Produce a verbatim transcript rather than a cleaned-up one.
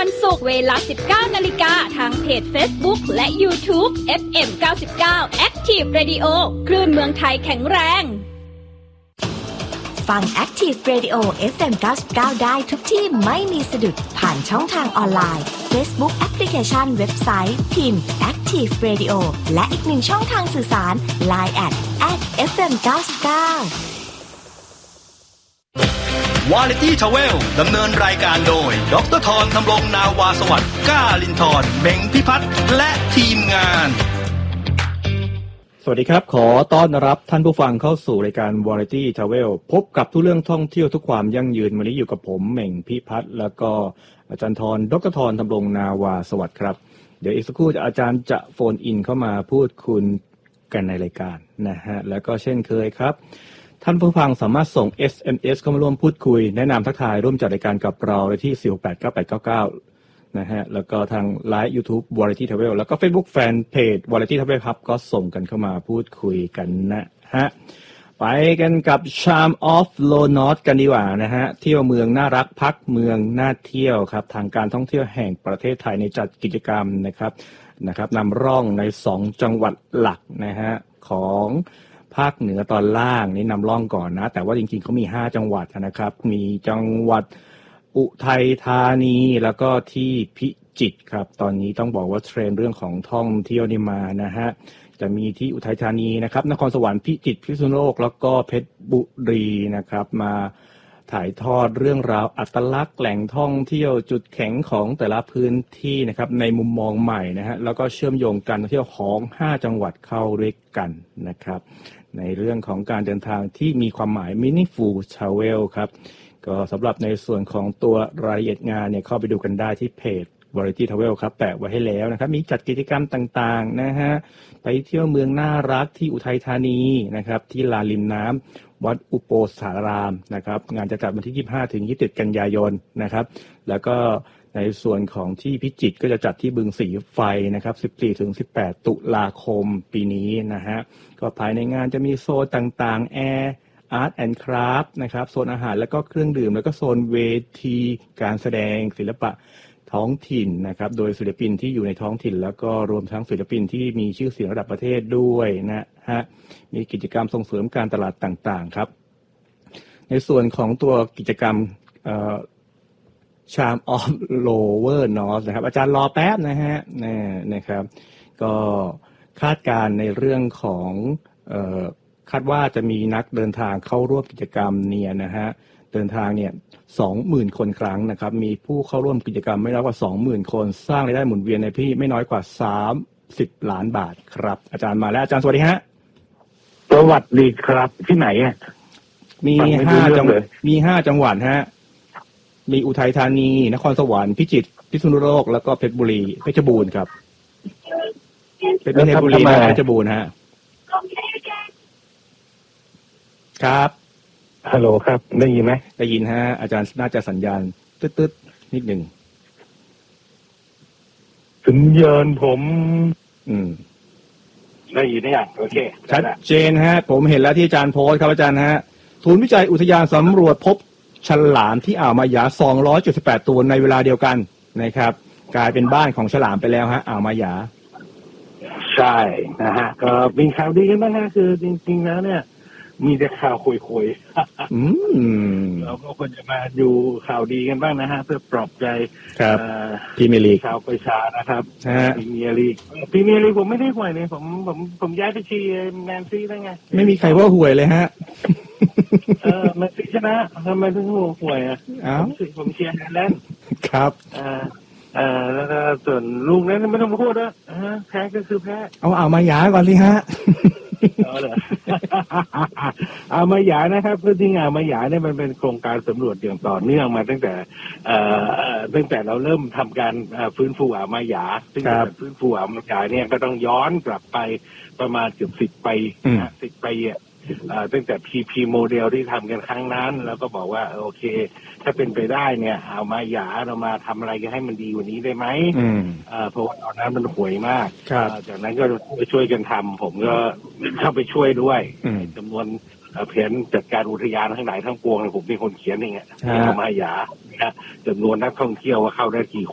วันศุกร์เวลา สิบเก้านาฬิกา ทางเพจ Facebook และ YouTube เอฟ เอ็ม เก้าสิบเก้า Active Radio คลื่นเมืองไทยแข็งแรงฟัง Active Radio เอฟ เอ็ม เก้าสิบเก้า ได้ทุกที่ไม่มีสะดุดผ่านช่องทางออนไลน์ Facebook แอปพลิเคชันเว็บไซต์พิมพ์ Active Radio และอีกหนึ่งช่องทางสื่อสาร ไลน์ แอท แอท เอฟ เอ็ม เก้าสิบเก้า Variety Travel ดำเนินรายการโดยดร.ธร ธำรงนาวาสวัสดิ์ก้าลินทร์เบ่งพิพัฒน์และทีมงานสวัสดีครับขอต้อนรับท่านผู้ฟังเข้าสู่รายการ Variety Travel พบกับทุกเรื่องท่องเที่ยวทุกความยั่งยืนวันนี้อยู่กับผมเม่งพิพัฒน์แล้วก็อาจารย์ธรดร.ธร ธำรงนาวาสวัสดิ์ครับเดี๋ยวอีกสักครู่อาจารย์จะโฟนอินเข้ามาพูดคุยกันในรายการนะฮะแล้วก็เช่นเคยครับท่านผู้ฟังสามารถส่ง เอส เอ็ม เอส เข้ามาร่วมพูดคุยแนะนำทักทายร่วมจัดรายการกับเราได้ที่สี่ หก แปด เก้า แปด เก้า เก้านะฮะแล้วก็ทางไลฟ์ YouTube Variety Travel แล้วก็ Facebook Fanpage Variety Travel ครับก็ส่งกันเข้ามาพูดคุยกันนะฮะไปกันกับ Charm of Low North กันดีกว่านะฮะเที่ยวเมืองน่ารักพักเมืองน่าเที่ยวครับทางการท่องเที่ยวแห่งประเทศไทยในจัดกิจกรรมนะครับนะครับนำร่องในสองจังหวัดหลักนะฮะของภาคเหนือตอนล่างนี่นำร่องก่อนนะแต่ว่าจริงๆเขามีห้าจังหวัดนะครับมีจังหวัดอุทัยธานีแล้วก็ที่พิจิตรครับตอนนี้ต้องบอกว่าเทรนด์เรื่องของท่องเที่ยวนี่มานะฮะจะมีที่อุทัยธานีนะครับนครสวรรค์พิจิตรพิษณุโลกแล้วก็เพชรบุรีนะครับมาถ่ายทอดเรื่องราวอัตลักษณ์แหล่งท่องเที่ยวจุดแข็งของแต่ละพื้นที่นะครับในมุมมองใหม่นะฮะแล้วก็เชื่อมโยงการท่องเที่ยวของห้าจังหวัดเข้าด้วยกันนะครับในเรื่องของการเดินทางที่มีความหมาย Meaningful Travel ครับก็สำหรับในส่วนของตัวรายละเอียดงานเนี่ยเข้าไปดูกันได้ที่เพจ Variety Travel ครับแปะไว้ให้แล้วนะครับมีจัดกิจกรรมต่างๆนะฮะไปเที่ยวเมืองน่ารักที่อุทัยธานีนะครับที่ลานริมน้ำวัดอุโปสารามนะครับงานจะจัดวันที่ยี่สิบห้าถึงยี่สิบเจ็ดกันยายนนะครับแล้วก็ในส่วนของที่พิจิตรก็จะจัดที่บึงสีไฟนะครับสิบสี่ถึงสิบแปดตุลาคมปีนี้นะฮะก็ภายในงานจะมีโซนต่างๆแอร์Art and Craft นะครับโซนอาหารแล้วก็เครื่องดื่มแล้วก็โซนเวทีการแสดงศิลปะท้องถิ่นนะครับโดยศิลปินที่อยู่ในท้องถิ่นแล้วก็รวมทั้งศิลปินที่มีชื่อเสียงระดับประเทศด้วยนะฮะมีกิจกรรมส่งเสริมการตลาดต่างๆครับในส่วนของตัวกิจกรรมเอ่อ Charm of Lower North นะครับอาจารย์รอแป๊บนะฮะนี่นะครับก็คาดการณ์ในเรื่องของเอ่อคาดว่าจะมีนักเดินทางเข้าร่วมกิจกรรมเนี่ยนะฮะเดินทางเนี่ย สองหมื่น คนครั้งนะครับมีผู้เข้าร่วมกิจกรรมไม่น้อยกว่า สองหมื่น คนสร้างรายได้หมุนเวียนในพี่ไม่น้อยกว่าสามสิบล้านบาทครับอาจารย์มาแล้วอาจารย์สวัสดีฮะสวัสดีครับที่ไหนอ่ะมีห้าจังหวัดมีห้าจังหวัดฮะมีอุทัยธานีนครสวรรค์พิจิตรพิษณุโลกแล้วก็เพชรบุรีเพชรบูรณ์ครับเพชรบุรีและเพชรบูรณ์ฮะครับฮัลโหลครับได้ยินไหมได้ยินฮะอาจารย์น่าจะสัญญาณตึ๊ดๆนิดหนึ่งสัญญาณผมอืมได้ยินได้ยังโอเคชัดเจนฮะผมเห็นแล้วที่อาจารย์โพสต์ครับอาจารย์ฮะศูนย์วิจัยอุทยานสำรวจพบฉลามที่อ่าวมาหยาสองร้อยเจ็ดสิบแปดตัวในเวลาเดียวกันนะครับกลายเป็นบ้านของฉลามไปแล้วฮะอ่าวมาหยาใช่นะฮะก็มีข่าวดีกันบ้างนะคือจริงๆแล้วเนี่ยมีแต่ข่าวคุยๆอืมเราก็ควรจะมาดูข่าวดีกันบ้างนะฮะเพื่อปลอบใจครับพรีเมียร์ลีกชาวประชานะครับพรีเมียร์ลีกพรีเมียร์ลีกผมไม่ได้ห่วยเลยผมผมผมย้ายไปเชียร์แมนซีได้ไงไม่มีใครว่าห่วยเลยฮะเออแมนซีชนะทำไมถึงห่วยอ่ะผมผมเชียร์แฮร์แลนด์ครับอ่าเอ่อแล้วก็ส่วนลูกนั้นไม่ต้องมาพูดนะแพ้ก็คือแพ้เอาเอามาหยาก่อนสิฮะเอาเลยเอามาหยานะครับคือที่งานมาหยาเนี่ยมันเป็นโครงการสำรวจอย่างต่อเนื่องมาตั้งแต่เอ่อตั้งแต่เราเริ่มทำการฟื้นฟูอ่าวมาหยาซึ่งการฟื้นฟูอ่าวมาหยาเนี่ยก็ต้องย้อนกลับไปประมาณเกือบสิบปีนะสิบปีอ่ะตั้งแต่ พี พี โมเดลที่ทำกันครั้งนั้นแล้วก็บอกว่าโอเคถ้าเป็นไปได้เนี่ยเอามาหยาเรามาทำอะไรกันให้มันดีกว่านี้ได้ไหมเพราะว่าตอนนั้นมันห่วยมากจากนั้นก็ไปช่วยกันทำผมก็เข้าไปช่วยด้วยจำนวนแผนจัดการอุทยานทั้งหลายทั้งปวงผมเป็นคนเขียนเองอะเอามาหยาจำนวนนักท่องเที่ยวว่าเข้าได้กี่